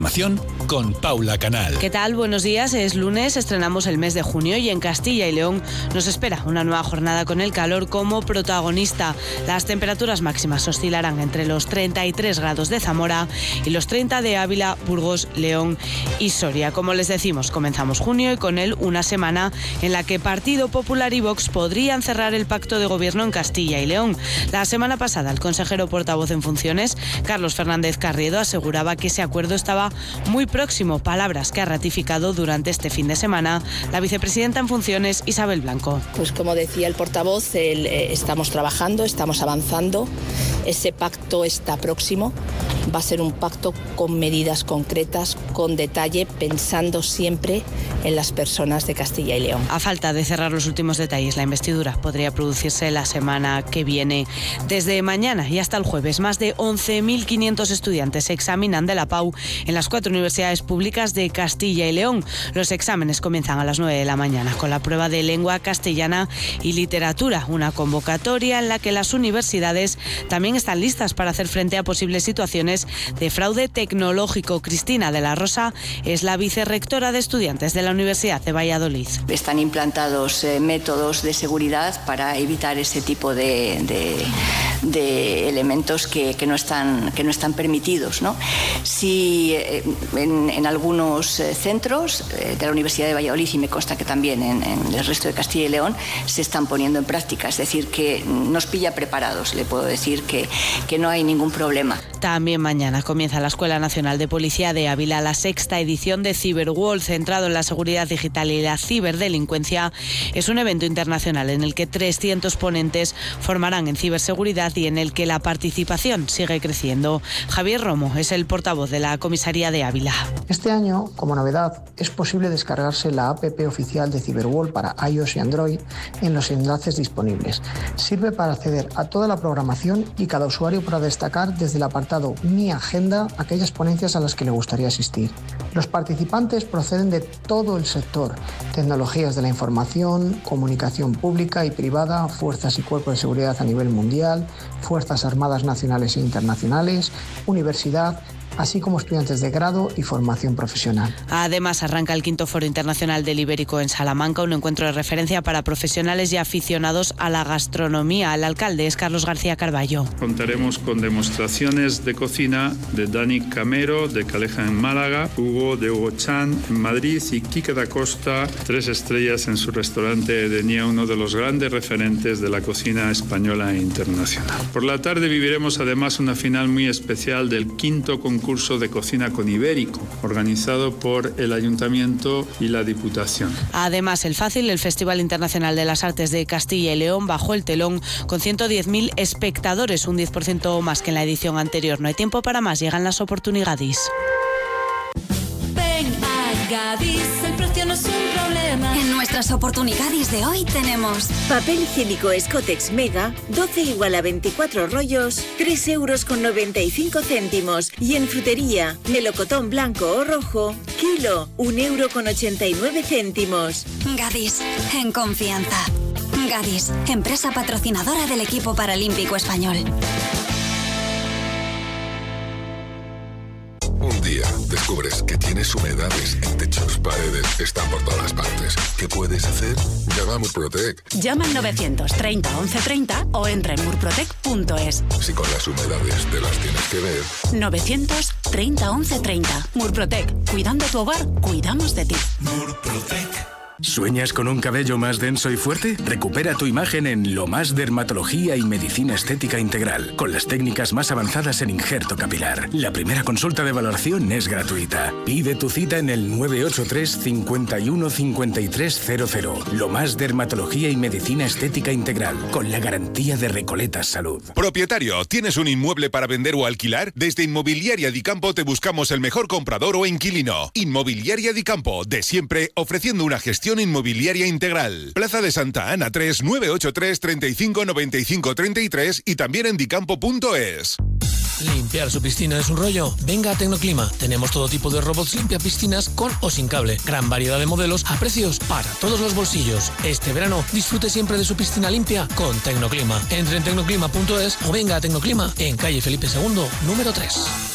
Con Paula Canal. ¿Qué tal? Buenos días. Es lunes, estrenamos el mes de junio y en Castilla y León nos espera una nueva jornada con el calor como protagonista. Las temperaturas máximas oscilarán entre los 33 grados de Zamora y los 30 de Ávila, Burgos, León y Soria. Como les decimos, comenzamos junio y con él una semana en la que Partido Popular y Vox podrían cerrar el pacto de gobierno en Castilla y León. La semana pasada el consejero portavoz en funciones, Carlos Fernández Carriedo, aseguraba que ese acuerdo estaba muy próximo, palabras que ha ratificado durante este fin de semana la vicepresidenta en funciones, Isabel Blanco. Pues como decía el portavoz, estamos trabajando, estamos avanzando, ese pacto está próximo, va a ser un pacto con medidas concretas, con detalle, pensando siempre en las personas de Castilla y León. A falta de cerrar los últimos detalles, la investidura podría producirse la semana que viene. Desde mañana y hasta el jueves, más de 11.500 estudiantes se examinan de la PAU en las 4 universidades públicas de Castilla y León. Los exámenes comienzan a las 9 de la mañana con la prueba de lengua castellana y literatura, una convocatoria en la que las universidades también están listas para hacer frente a posibles situaciones de fraude tecnológico. Cristina de la Rosa es la vicerrectora de estudiantes de la Universidad de Valladolid. Están implantados métodos de seguridad para evitar ese tipo de elementos que no están permitidos, ¿no? Si en algunos centros de la Universidad de Valladolid, y me consta que también en el resto de Castilla y León, se están poniendo en práctica, es decir, que nos pilla preparados, le puedo decir que no hay ningún problema. También mañana comienza la Escuela Nacional de Policía de Ávila, la 6ª edición de Cyberworld, centrado en la seguridad digital y la ciberdelincuencia. Es un evento internacional en el que 300 ponentes formarán en ciberseguridad y en el que la participación sigue creciendo. Javier Romo es el portavoz de la comisaría de Ávila. Este año, como novedad, es posible descargarse la app oficial de Cyberworld para iOS y Android en los enlaces disponibles. Sirve para acceder a toda la programación y cada usuario podrá destacar desde el apartado Mi Agenda aquellas ponencias a las que le gustaría asistir. Los participantes proceden de todo el sector: tecnologías de la información, comunicación pública y privada, fuerzas y cuerpos de seguridad a nivel mundial, fuerzas armadas nacionales e internacionales, universidad, así como estudiantes de grado y formación profesional. Además, arranca el 5º Foro Internacional del Ibérico en Salamanca, un encuentro de referencia para profesionales y aficionados a la gastronomía. El alcalde es Carlos García Carballo. Contaremos con demostraciones de cocina de Dani Camero, de Caleja en Málaga, Hugo de Hugo Chan en Madrid y Quique da Costa, 3 estrellas en su restaurante Edenia, uno de los grandes referentes de la cocina española e internacional. Por la tarde viviremos además una final muy especial del 5º concurso de cocina con Ibérico, organizado por el Ayuntamiento y la Diputación. Además, el Fácil, el Festival Internacional de las Artes de Castilla y León, bajó el telón con 110.000 espectadores, un 10% más que en la edición anterior. No hay tiempo para más, llegan las oportunidades. Ven a Gadis, el precio no es un problema. En nuestras oportunidades de hoy tenemos papel higiénico Scotex Mega, 12 igual a 24 rollos, 3,95 €. Y en frutería, melocotón blanco o rojo, kilo, 1,89 €. Gadis, en confianza. Gadis, empresa patrocinadora del equipo paralímpico español. Un día descubres que tienes humedades en techos, paredes, están por todas partes. ¿Qué puedes hacer? Llama a Murprotec. Llama al 930 1130 o entra en murprotec.es. Si con las humedades te las tienes que ver. 930 1130. Murprotec. Cuidando tu hogar, cuidamos de ti. Murprotec. ¿Sueñas con un cabello más denso y fuerte? Recupera tu imagen en Lo Más Dermatología y Medicina Estética Integral, con las técnicas más avanzadas en injerto capilar. La primera consulta de valoración es gratuita. Pide tu cita en el 983 51 5300. Lo Más Dermatología y Medicina Estética Integral, con la garantía de Recoletas Salud. Propietario, ¿tienes un inmueble para vender o alquilar? Desde Inmobiliaria Di Campo te buscamos el mejor comprador o inquilino. Inmobiliaria Di Campo, de siempre ofreciendo una gestión inmobiliaria integral. Plaza de Santa Ana 3, 983 35 95 33 y también en dicampo.es. ¿Limpiar su piscina es un rollo? Venga a Tecnoclima. Tenemos todo tipo de robots limpia piscinas con o sin cable. Gran variedad de modelos a precios para todos los bolsillos. Este verano disfrute siempre de su piscina limpia con Tecnoclima. Entre en tecnoclima.es o venga a Tecnoclima en calle Felipe II, número 3.